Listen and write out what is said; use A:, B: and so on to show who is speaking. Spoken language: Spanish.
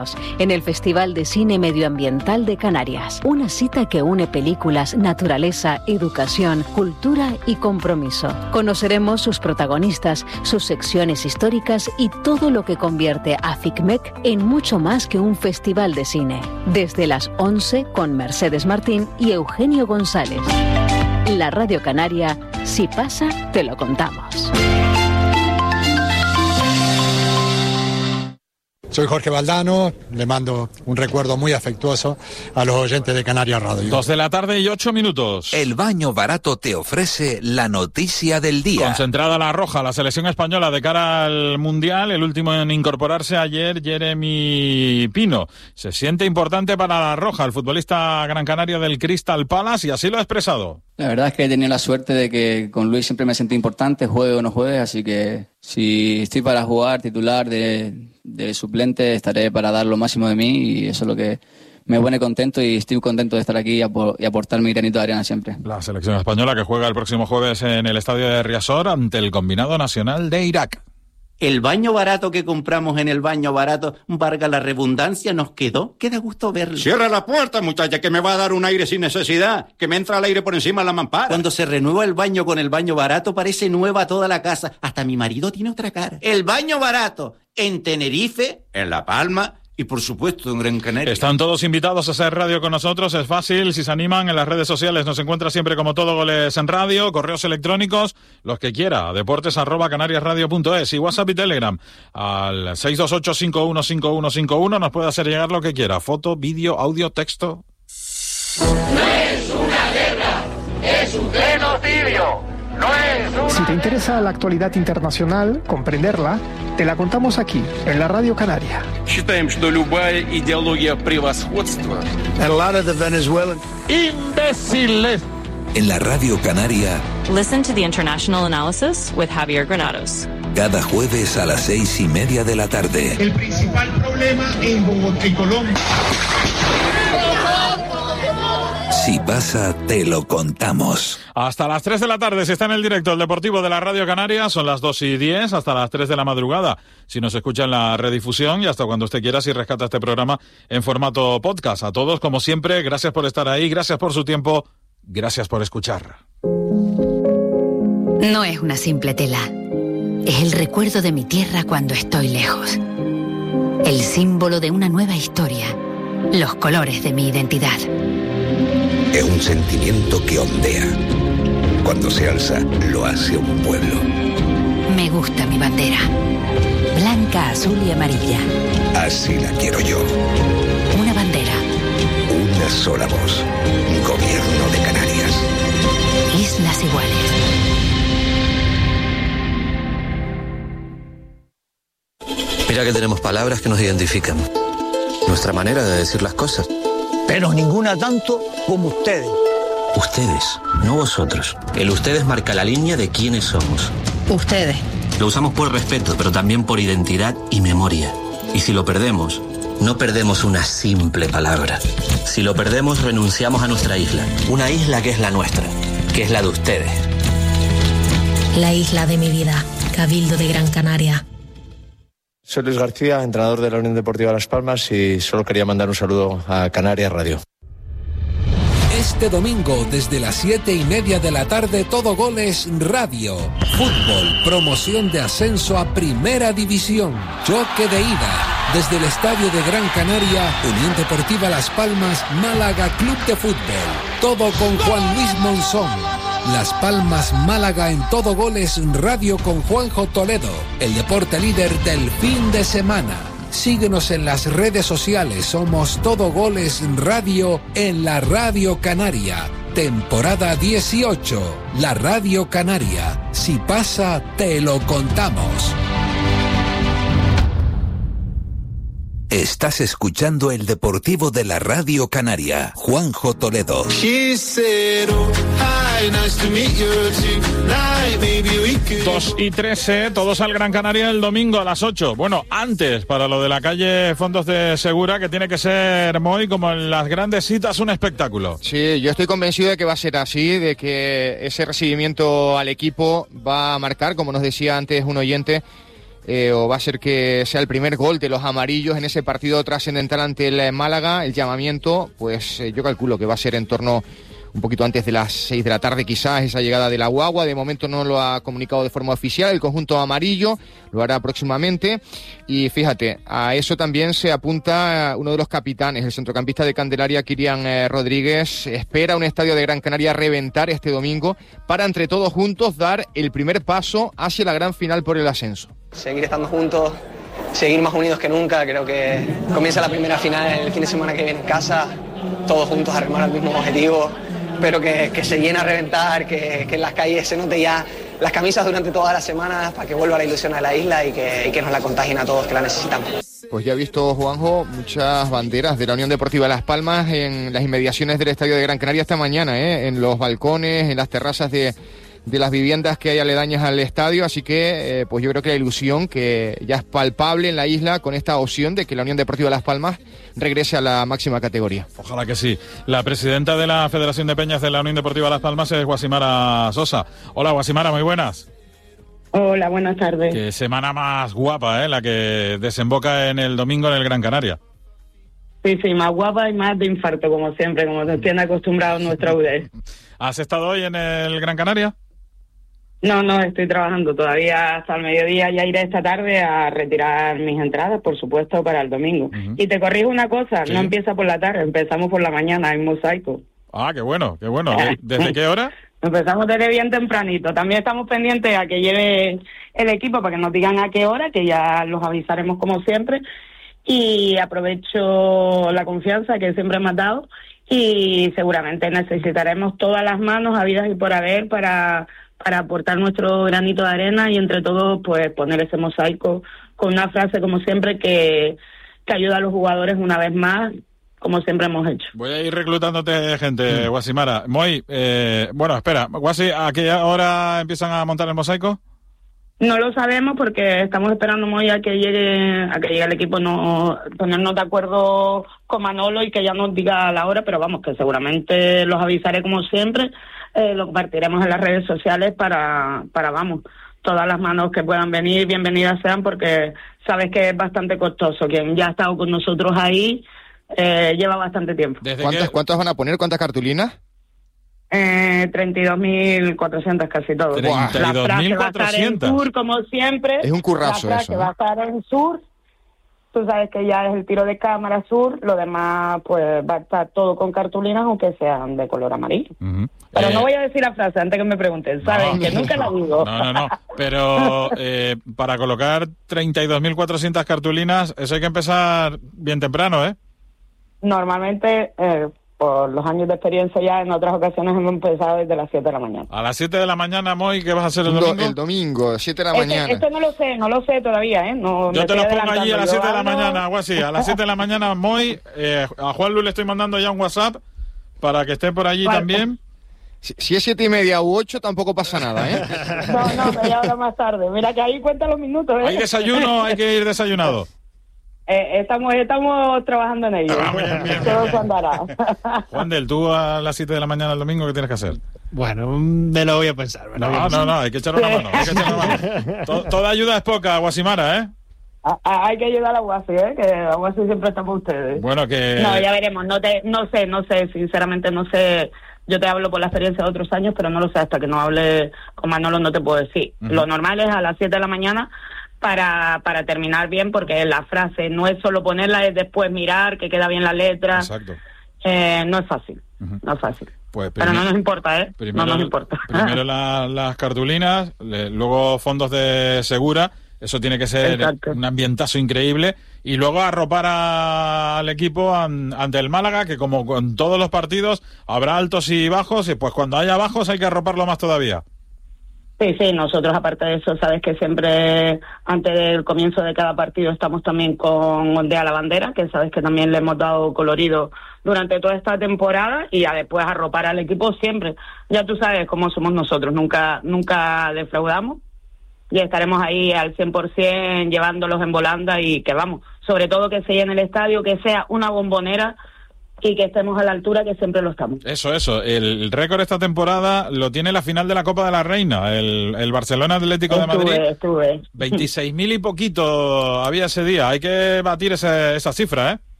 A: en el Festival de Cine Medioambiental de Canarias. Una cita que une películas, naturaleza, educación, cultura y compromiso. Conoceremos sus protagonistas, sus secciones históricas y todo lo que convierte a FICMEC en mucho más que un festival de cine. Desde las 11 con Mercedes Martín y Eugenio González. La Radio Canaria, si pasa, te lo contamos.
B: Soy Jorge Valdano, le mando un recuerdo muy afectuoso a los oyentes de Canarias Radio.
C: 2:08 p.m.
D: El Baño Barato te ofrece la noticia del día.
C: Concentrada la roja, la selección española de cara al Mundial, el último en incorporarse ayer, Jeremy Pino. Se siente importante para la roja, el futbolista gran canario del Crystal Palace, y así lo ha expresado.
E: La verdad es que he tenido la suerte de que con Luis siempre me sentí importante, juegue o no juegue, así que si estoy para jugar titular de suplente, estaré para dar lo máximo de mí, y eso es lo que me pone contento, y estoy contento de estar aquí y aportar mi granito de arena siempre.
C: La selección española que juega el próximo jueves en el estadio de Riazor ante el combinado nacional de Irak.
F: El baño barato que compramos en el baño barato, valga la redundancia, nos quedó. Queda gusto verlo.
G: Cierra la puerta, muchacha, que me va a dar un aire sin necesidad, que me entra el aire por encima de la mampara.
F: Cuando se renueva el baño con el baño barato, parece nueva toda la casa. Hasta mi marido tiene otra cara. El baño barato, en Tenerife, en La Palma y por supuesto en Gran Canaria.
C: Están todos invitados a hacer radio con nosotros, es fácil, si se animan, en las redes sociales nos encuentra siempre como Todo Goles en Radio, correos electrónicos, los que quiera, deportes@canariasradio.es, y WhatsApp y Telegram al 628-515151, nos puede hacer llegar lo que quiera, foto, vídeo, audio, texto.
H: No es una guerra, es un genocidio.
I: Si te interesa la actualidad internacional, comprenderla, te la contamos aquí, en la Radio Canaria.
J: Считаем, что любая идеология превосходства.
K: And a lot of the Venezuelan
J: imbéciles.
D: En la Radio Canaria.
L: Listen to the International Analysis with Javier Granados.
D: Cada jueves a las 6:30 de la tarde.
M: El principal problema en Bogotá y Colombia.
D: Si pasa, te lo contamos.
C: Hasta las 3 de la tarde, si está en el directo el Deportivo de la Radio Canaria, son las 2:10, hasta las 3 de la madrugada. Si nos escucha en la redifusión, y hasta cuando usted quiera, si rescata este programa en formato podcast. A todos, como siempre, gracias por estar ahí, gracias por su tiempo, gracias por escuchar.
N: No es una simple tela. Es el recuerdo de mi tierra cuando estoy lejos. El símbolo de una nueva historia. Los colores de mi identidad.
D: Es un sentimiento que ondea. Cuando se alza, lo hace un pueblo.
N: Me gusta mi bandera. Blanca, azul y amarilla.
D: Así la quiero yo.
N: Una bandera.
D: Una sola voz. Gobierno de Canarias.
N: Islas Iguales.
O: Mira que tenemos palabras que nos identifican. Nuestra manera de decir las cosas.
K: Pero ninguna tanto como ustedes.
O: Ustedes, no vosotros. El ustedes marca la línea de quiénes somos.
N: Ustedes.
O: Lo usamos por respeto, pero también por identidad y memoria. Y si lo perdemos, no perdemos una simple palabra. Si lo perdemos, renunciamos a nuestra isla. Una isla que es la nuestra, que es la de ustedes.
P: La isla de mi vida, Cabildo de Gran Canaria.
Q: Soy Luis García, entrenador de la Unión Deportiva Las Palmas, y solo quería mandar un saludo a Canarias Radio.
R: Este domingo, desde las 7:30 de la tarde, Todo Goles Radio. Fútbol, promoción de ascenso a Primera División. Choque de ida. Desde el Estadio de Gran Canaria, Unión Deportiva Las Palmas, Málaga Club de Fútbol. Todo con Juan Luis Monzón. Las Palmas Málaga en Todo Goles Radio con Juanjo Toledo, el deporte líder del fin de semana. Síguenos en las redes sociales, somos Todo Goles Radio en la Radio Canaria. Temporada 18, la Radio Canaria. Si pasa, te lo contamos.
D: Estás escuchando el Deportivo de la Radio Canaria. Juanjo Toledo.
C: 2:13, todos al Gran Canaria el domingo a las 8. Bueno, antes, para lo de la calle Fondos de Segura, que tiene que ser muy, como en las grandes citas, un espectáculo.
S: Sí, yo estoy convencido de que va a ser así, de que ese recibimiento al equipo va a marcar, como nos decía antes un oyente, o va a ser que sea el primer gol de los amarillos en ese partido trascendental ante el Málaga. El llamamiento, pues yo calculo que va a ser en torno un poquito antes de las 6 de la tarde quizás, esa llegada de la guagua. De momento no lo ha comunicado de forma oficial el conjunto amarillo, lo hará próximamente. Y fíjate, a eso también se apunta uno de los capitanes, el centrocampista de Candelaria, Kirian Rodríguez. Espera un estadio de Gran Canaria reventar este domingo para entre todos juntos dar el primer paso hacia la gran final por el ascenso.
T: Seguir estando juntos, seguir más unidos que nunca. Creo que comienza la primera final el fin de semana que viene en casa, todos juntos a remar al mismo objetivo. Espero que se llene a reventar, que en las calles se note ya las camisas durante todas las semanas para que vuelva la ilusión a la isla y que nos la contagien a todos, que la necesitamos.
S: Pues ya he visto, Juanjo, muchas banderas de la Unión Deportiva Las Palmas en las inmediaciones del Estadio de Gran Canaria esta mañana, en los balcones, en las terrazas de las viviendas que hay aledañas al estadio, así que pues yo creo que la ilusión que ya es palpable en la isla con esta opción de que la Unión Deportiva Las Palmas regrese a la máxima categoría.
C: Ojalá que sí. La presidenta de la Federación de Peñas de la Unión Deportiva Las Palmas es Guasimara Sosa. Hola, Guasimara, muy buenas.
U: Hola, buenas tardes.
C: Qué semana más guapa, la que desemboca en el domingo en el Gran Canaria.
U: Sí, más guapa y más de infarto, como siempre, como nos tiene acostumbrado nuestra UD.
C: ¿Has estado hoy en el Gran Canaria?
U: No, estoy trabajando todavía hasta el mediodía. Ya iré esta tarde a retirar mis entradas, por supuesto, para el domingo. Uh-huh. Y te corrijo una cosa, sí. No empieza por la tarde, empezamos por la mañana en Mosaico.
C: Ah, qué bueno. ¿Desde qué hora?
U: Empezamos desde bien tempranito. También estamos pendientes a que lleve el equipo para que nos digan a qué hora, que ya los avisaremos como siempre. Y aprovecho la confianza que siempre me has dado y seguramente necesitaremos todas las manos habidas y por haber para aportar nuestro granito de arena y entre todos pues poner ese mosaico con una frase como siempre que ayuda a los jugadores una vez más, como siempre hemos hecho.
C: Voy a ir reclutándote gente, Guasimara. Moy, bueno, espera, Guasi, ¿a qué hora empiezan a montar el mosaico?
U: No lo sabemos porque estamos esperando muy a que llegue el equipo, ponernos de acuerdo con Manolo y que ya nos diga la hora, pero vamos, que seguramente los avisaré como siempre, lo compartiremos en las redes sociales para vamos, todas las manos que puedan venir, bienvenidas sean, porque sabes que es bastante costoso. Quien ya ha estado con nosotros ahí lleva bastante tiempo.
S: ¿Cuántas van a poner? ¿Cuántas cartulinas?
U: 32.400 casi todo.
C: 32.400.
U: La frase va a estar en sur, como siempre.
S: Es un currazo
U: la frase
S: eso.
U: Va a estar en sur. Tú sabes que ya es el tiro de cámara sur. Lo demás, pues, va a estar todo con cartulinas, aunque sean de color amarillo. Uh-huh. Pero no voy a decir la frase antes que me pregunten. Saben que nunca la digo.
C: No. Pero para colocar 32.400 cartulinas, eso hay que empezar bien temprano, ¿eh?
U: Normalmente... por los años de experiencia ya en otras ocasiones hemos empezado desde las 7 de la mañana.
C: A las 7 de la mañana, Moy, ¿qué vas a hacer el domingo?
S: El domingo, 7 de la mañana.
U: Esto no lo sé todavía, ¿eh?
C: Yo te lo pongo allí a las 7 de la mañana, Guasi. A las 7 de la mañana, Moy. A Juanlu le estoy mandando ya un WhatsApp para que esté por allí también.
S: Si es 7:30 u 8 tampoco pasa nada, ¿eh?
U: No, media hora más tarde. Mira que ahí cuenta los minutos, ¿eh?
C: Hay desayuno, hay que ir desayunado.
U: Estamos trabajando en ello.
C: Bien.
U: Todo se andará.
C: Juan del, tú a las 7 de la mañana el domingo, ¿qué tienes que hacer?
V: Bueno, me lo voy a pensar.
C: No, hay que echar una mano. Toda ayuda es poca, Guasimara, ¿eh?
U: Hay que ayudar a Guasi, que a Guasi siempre está por ustedes.
C: Bueno, que...
U: No, ya veremos. No sé, sinceramente no sé. Yo te hablo por la experiencia de otros años, pero no lo sé. Hasta que no hable con Manolo no te puedo decir. Uh-huh. Lo normal es a las 7 de la mañana para terminar bien, porque la frase no es solo ponerla, es después mirar que queda bien la letra.
C: Exacto.
U: No es fácil, no es fácil.
C: Pues
U: pero no nos importa,
C: Primero,
U: no nos importa.
C: Primero las cartulinas, luego fondos de Segura, eso tiene que ser un ambientazo increíble, y luego arropar al equipo ante el Málaga, que como con todos los partidos habrá altos y bajos, y pues cuando haya bajos hay que arroparlo más todavía.
U: Sí, nosotros aparte de eso, sabes que siempre antes del comienzo de cada partido estamos también con Ondea la Bandera, que sabes que también le hemos dado colorido durante toda esta temporada, y a después arropar al equipo siempre. Ya tú sabes cómo somos nosotros, nunca defraudamos, y estaremos ahí al 100% llevándolos en volanda, y que vamos, sobre todo que se llene el estadio, que sea una bombonera, y que estemos a la altura que siempre lo estamos.
C: Eso. El récord esta temporada lo tiene la final de la Copa de la Reina, el Barcelona Atlético de Madrid.
U: Estuve.
C: 26.000 y poquito había ese día. Hay que batir esa cifra, ¿eh?